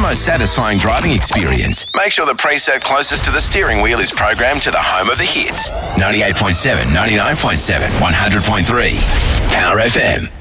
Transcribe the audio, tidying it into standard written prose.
most satisfying driving experience. Make sure the preset closest to the steering wheel is programmed to the home of the hits. 98.7, 99.7, 100.3. Power FM.